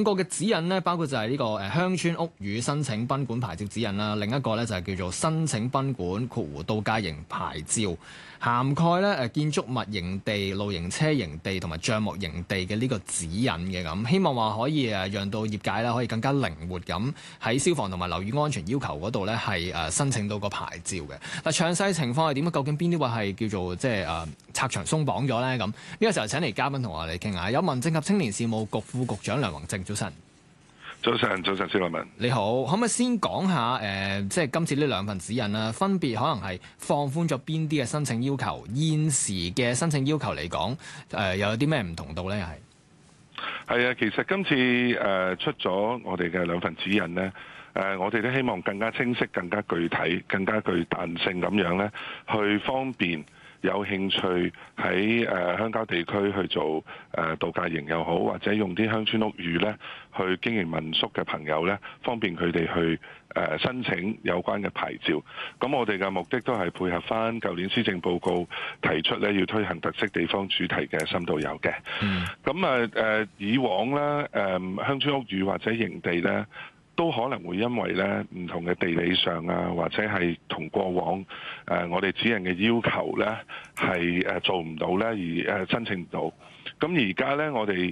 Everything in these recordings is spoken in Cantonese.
個嘅指引咧，包括就係呢個鄉村屋宇申請賓館牌照指引啦，另一個咧就係叫做申請賓館度假營牌照，涵蓋咧建築物營地、露營車營地同埋帳幕營地嘅呢個指引嘅咁，希望話可以讓到業界咧可以更加靈活咁喺消防同埋樓宇安全要求嗰度咧係申請到個牌照嘅。嗱，詳細情況係點？究竟邊啲話係叫做即係拆牆鬆綁咗咧？咁呢個時候請嚟嘉賓同我哋傾下，有民政及青年事務局副局長梁宏正，早晨。 早晨，施樂文。 你好，可唔可以先講下即係今次呢兩份指引啦，分別可能係放寬咗邊啲嘅申請要求？現時嘅申請要求嚟講，又有啲咩唔同到咧？又係啊，其實今次出咗我哋嘅兩份指引咧，我哋都希望更加清晰、更加具體、更加具彈性咁樣咧，去方便有興趣喺鄉郊地區去做度假營又好，或者用啲鄉村屋宇咧去經營民宿嘅朋友咧，方便佢哋去申請有關嘅牌照。咁我哋嘅目的都係配合翻舊年施政報告提出咧要推行特色地方主題嘅深度遊嘅。咁以往咧鄉村屋宇或者營地咧，都可能會因為咧唔同嘅地理上啊，或者係同過往我哋指引嘅要求咧係做唔到咧，而申請唔到。咁而家咧我哋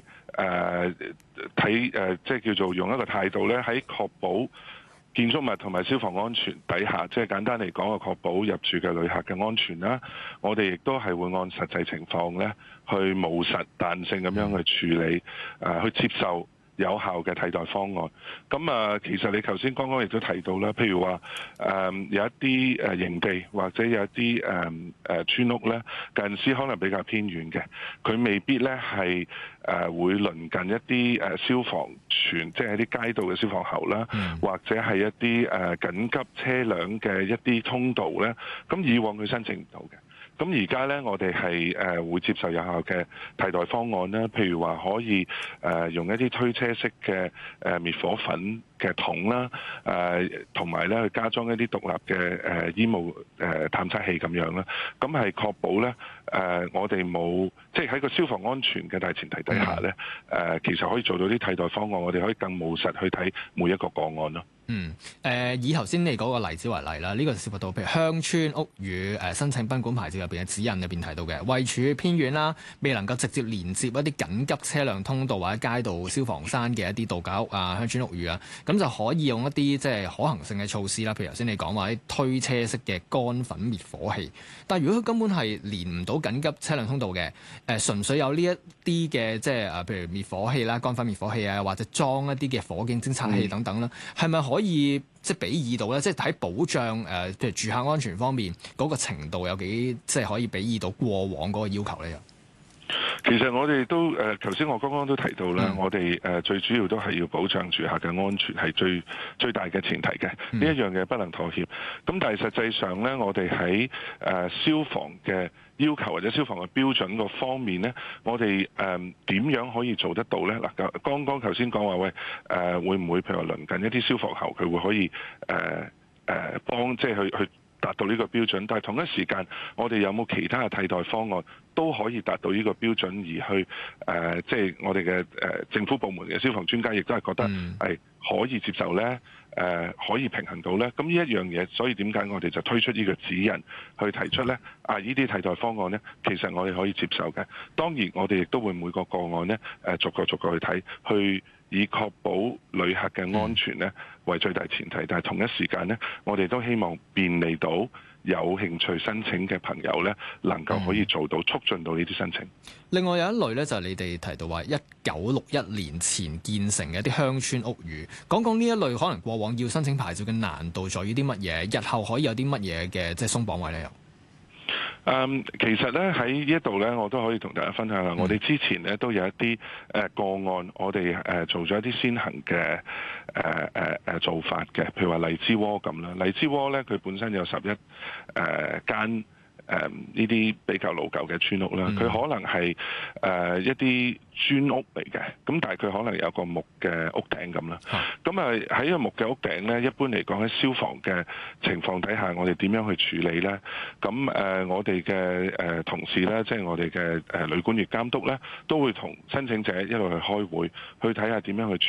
即係叫做用一個態度咧，喺確保建築物同埋消防安全底下，即係簡單嚟講，確保入住嘅旅客嘅安全啦。我哋亦都係會按實際情況咧，去務實彈性咁樣去處理，去接受有效嘅替代方案。咁其實你頭先剛剛亦都提到啦，譬如話有一啲營地或者有一啲村屋咧，近時可能比較偏遠嘅，佢未必咧係會鄰近一啲消防栓，即係一啲街道嘅消防喉啦，或者係一啲緊急車輛嘅一啲通道咧。咁以往佢申請唔到嘅。咁而家咧，我哋係會接受有效嘅替代方案啦，譬如話可以用一啲推車式嘅滅火粉嘅桶啦，同埋咧去加裝一啲獨立嘅煙霧探測器咁樣啦。咁係確保咧我哋冇即係喺個消防安全嘅大前提底下咧，其實可以做到啲替代方案，我哋可以更務實去睇每一個個案咯。 以頭先你嗰個例子為例啦，呢個涉及到譬如鄉村屋宇申請賓館牌照入邊嘅指引入邊提到嘅，位處偏遠啦，未能夠直接連接一啲緊急車輛通道或者街道、消防山嘅一啲度假屋啊、鄉村屋宇啊，咁就可以用一啲即係可行性嘅措施啦。譬如頭先你講話啲推車式嘅乾粉滅火器，但係如果佢根本係連唔到緊急車輛通道嘅，純粹有呢一啲嘅即係譬如滅火器啦、乾粉滅火器啊，或者裝一啲嘅火警偵測器等等啦，係咪可以即係比擬到咧？即係喺保障譬如住客安全方面嗰個程度有幾即係可以比擬到過往嗰個要求咧？ 其實我哋都頭先我剛剛都提到啦，我哋最主要都係要保障住客嘅安全係最大嘅前提嘅，呢一樣嘢不能妥協。咁但係實際上咧，我哋喺消防嘅要求或者消防嘅標準個方面咧，我哋點樣可以做得到咧？嗱，剛剛頭先講話喂，會唔會譬如話鄰近一啲消防喉，佢會可以幫即係去達到呢個標準？但係同一時間，我哋有冇其他嘅替代方案都可以達到呢個標準，而去即係我哋嘅政府部門嘅消防專家亦都係覺得係可以接受咧，可以平衡到咧。咁呢一樣嘢，所以點解我哋就推出呢個指引去提出咧？呢啲替代方案咧，其實我哋可以接受嘅。當然，我哋亦都會每個個案咧，逐個去睇，去以確保旅客嘅安全咧為最大前提。但係同一時間咧，我哋都希望便利到有興趣申請嘅朋友咧，能夠可以做到促進到呢啲申請。 另外有一類咧，就係你哋提到話1961年前建成嘅一啲鄉村屋宇，講講呢一類可能過往要申請牌照嘅難度在於啲乜嘢？日後可以有啲乜嘢嘅即係鬆綁位咧？ 其實咧喺呢一度咧，我都可以同大家分享下。我哋之前咧都有一啲個案，我哋做咗一啲先行嘅做法嘅，譬如話荔枝窩咁啦。荔枝窩咧，佢本身有11間呢啲比較老舊嘅村屋啦，佢可能係一啲磚屋嚟嘅，咁但係佢可能有個木嘅屋頂咁啦。咁喺個木嘅屋頂咧，一般嚟講喺消防嘅情況底下，我哋點樣去處理咧？咁我哋嘅同事咧，即係我哋嘅旅館業監督咧，都會同申請者一路去開會，去睇下點樣去